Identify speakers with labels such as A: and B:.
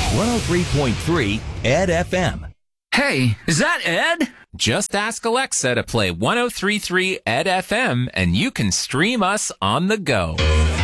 A: 103.3 Ed FM.
B: Hey, is that Ed? Just ask Alexa to play 103.3 Ed FM and you can stream us on the go.